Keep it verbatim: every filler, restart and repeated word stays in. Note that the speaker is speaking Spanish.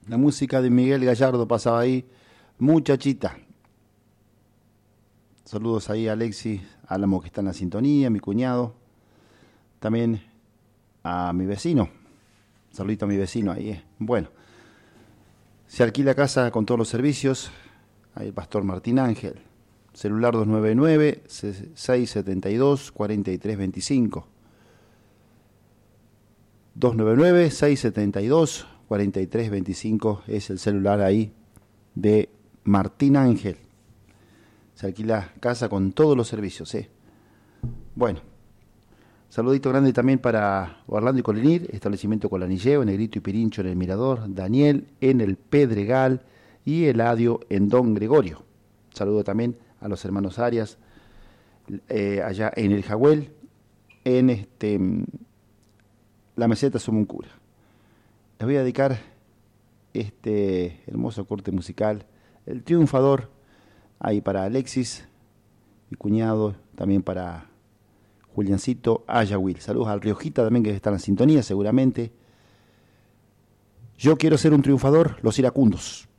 La música de Miguel Gallardo pasaba ahí. Muchachita. Saludos ahí a Alexis Álamo que está en la sintonía, mi cuñado. También a mi vecino. Saludito a mi vecino ahí. Eh. Bueno, se alquila casa con todos los servicios. Ahí el pastor Martín Ángel. Celular dos nueve nueve, seis siete dos, cuatro tres dos cinco. dos nueve nueve, seis siete dos, cuatro tres dos cinco es el celular ahí de Martín Ángel. Se alquila casa con todos los servicios, ¿eh? Bueno, saludito grande también para Orlando y Colinir, establecimiento Colanilleo, Negrito y Pirincho en el Mirador, Daniel en el Pedregal y Eladio en Don Gregorio. Saludo también a los hermanos Arias, eh, allá en el Jagüel, en este, la meseta Sumuncura. Les voy a dedicar este hermoso corte musical, El Triunfador, ahí para Alexis, mi cuñado, también para Juliancito Ayahuil. Saludos al Riojita también que está en la sintonía seguramente. Yo quiero ser un triunfador, los iracundos.